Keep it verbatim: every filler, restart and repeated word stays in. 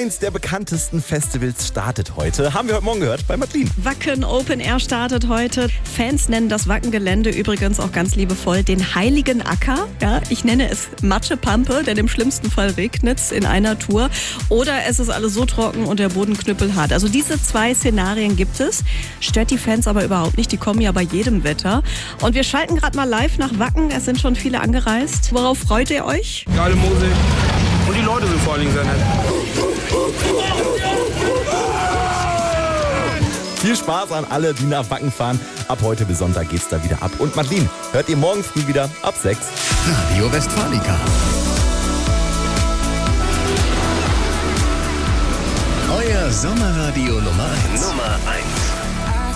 Eins der bekanntesten Festivals startet heute. Haben wir heute Morgen gehört bei Madeline. Wacken Open Air startet heute. Fans nennen das Wackengelände übrigens auch ganz liebevoll den Heiligen Acker. Ja, ich nenne es Matschepampe, denn im schlimmsten Fall regnet es in einer Tour. Oder es ist alles so trocken und der Boden knüppelhart. Also diese zwei Szenarien gibt es. Stört die Fans aber überhaupt nicht. Die kommen ja bei jedem Wetter. Und wir schalten gerade mal live nach Wacken. Es sind schon viele angereist. Worauf freut ihr euch? Geile Musik. Und die Leute sind vor allen Dingen sehr nett. Viel Spaß an alle, die nach Wacken fahren. Ab heute bis Sonntag geht's da wieder ab. Und Madeline, hört ihr morgen früh wieder ab sechs. Radio Westfalica. Euer Sommerradio Nummer eins. Nummer eins.